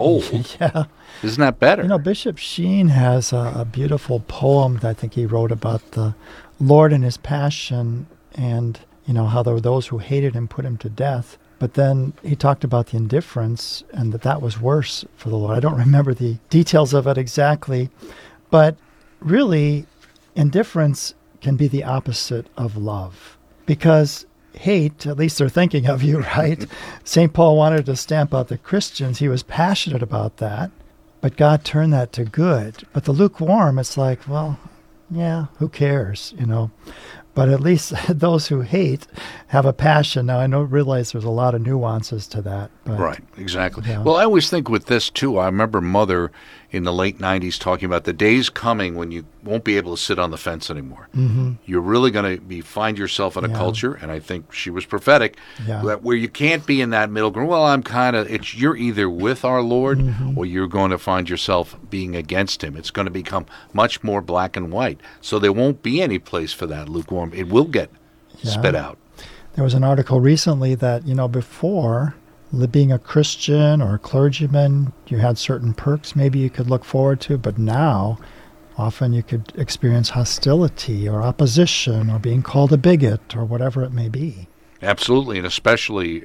cold. Yeah. Isn't that better? You know, Bishop Sheen has a beautiful poem that I think he wrote about the Lord and his passion and, you know, how there were those who hated him, put him to death. But then he talked about the indifference and that was worse for the Lord. I don't remember the details of it exactly, but really, indifference can be the opposite of love. Because hate, at least they're thinking of you, right? St. Paul wanted to stamp out the Christians. He was passionate about that, but God turned that to good. But the lukewarm, it's like, well, yeah, who cares, you know? But at least those who hate have a passion. Now, I realize there's a lot of nuances to that. But, right, exactly. Yeah. Well, I always think with this, too, I remember Mother in the late 90s talking about the days coming when you won't be able to sit on the fence anymore. Mm-hmm. You're really going to find yourself in a culture, and I think she was prophetic, where you can't be in that middle ground. Well, you're either with our Lord or you're going to find yourself being against him. It's going to become much more black and white. So there won't be any place for that lukewarm. It will get spit out. There was an article recently that, you know, before being a Christian or a clergyman, you had certain perks maybe you could look forward to, but now often you could experience hostility or opposition or being called a bigot or whatever it may be. Absolutely, and especially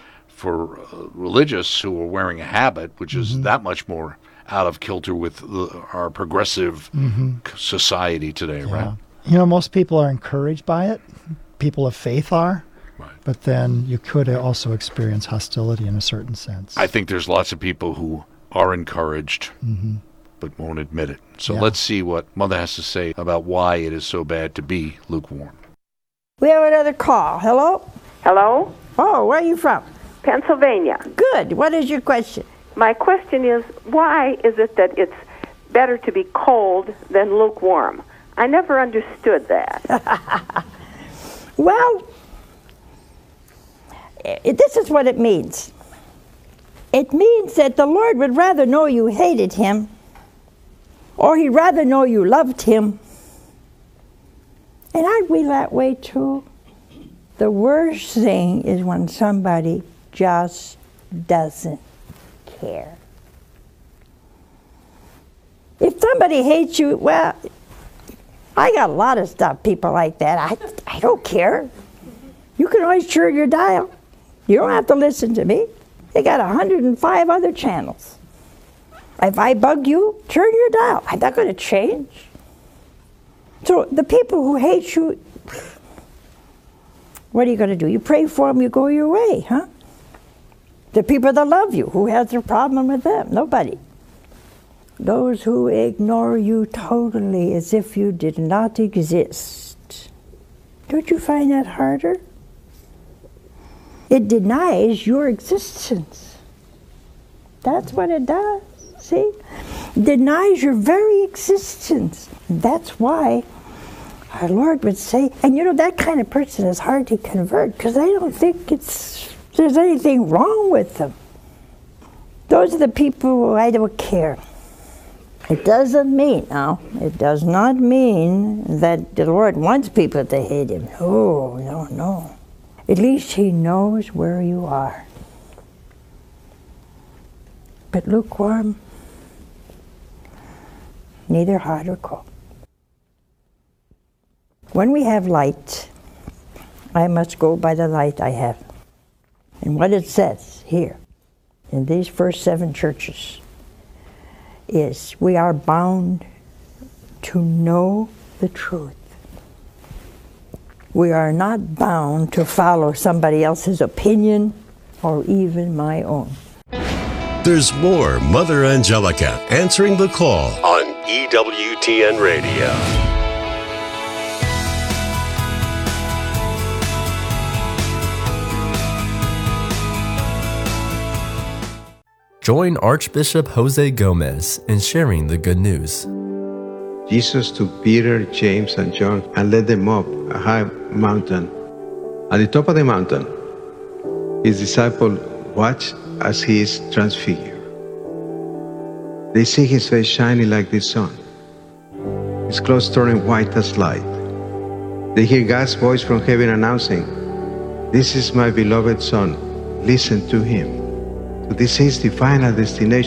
for religious who are wearing a habit, which is that much more out of kilter with our progressive society today, right? You know, most people are encouraged by it. People of faith are. Right. But then you could also experience hostility in a certain sense. I think there's lots of people who are encouraged but won't admit it. So let's see what Mother has to say about why it is so bad to be lukewarm. We have another call. Hello? Hello? Oh, where are you from? Pennsylvania. Good. What is your question? My question is, why is it that it's better to be cold than lukewarm? I never understood that. Well, this is what it means. It means that the Lord would rather know you hated him, or he'd rather know you loved him. And aren't we that way too? The worst thing is when somebody just doesn't care. If somebody hates you, well, I got a lot of stuff, people like that. I don't care. You can always turn your dial. You don't have to listen to me. They got 105 other channels. If I bug you, turn your dial. I'm not going to change. So the people who hate you, what are you going to do? You pray for them, you go your way, huh? The people that love you, who has a problem with them? Nobody. Those who ignore you totally as if you did not exist. Don't you find that harder? It denies your existence. That's what it does, see? It denies your very existence. That's why our Lord would say, and you know, that kind of person is hard to convert because I don't think there's anything wrong with them. Those are the people who I don't care. It doesn't mean, it does not mean that the Lord wants people to hate him. No. At least he knows where you are. But lukewarm, neither hot or cold. When we have light, I must go by the light I have. And what it says here, in these first 7 churches, is we are bound to know the truth. We are not bound to follow somebody else's opinion or even my own. There's more Mother Angelica answering the call on EWTN Radio. Join Archbishop Jose Gomez in sharing the good news. Jesus took Peter, James, and John and led them up a high mountain. At the top of the mountain, his disciples watched as he is transfigured. They see his face shining like the sun, his clothes turning white as light. They hear God's voice from heaven announcing, "This is my beloved Son, listen to him." So this is the final destination.